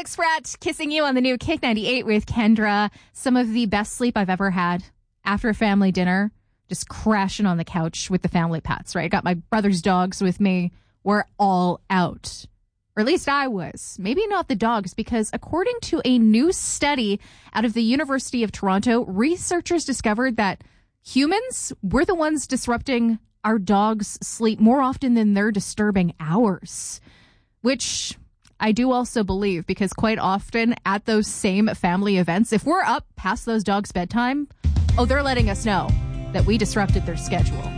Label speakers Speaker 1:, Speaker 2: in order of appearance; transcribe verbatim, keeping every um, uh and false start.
Speaker 1: Alex Pratt kissing you on the new Kick ninety-eight with Kendra. Some of the best sleep I've ever had after a family dinner, just crashing on the couch with the family pets, right? Got my brother's dogs with me. We're all out. Or at least I was. Maybe not the dogs, because according to a new study out of the University of Toronto, researchers discovered that humans, we're the ones disrupting our dogs' sleep more often than they're disturbing ours. Which I do also believe, because quite often at those same family events, if we're up past those dogs' bedtime, oh, they're letting us know that we disrupted their schedule.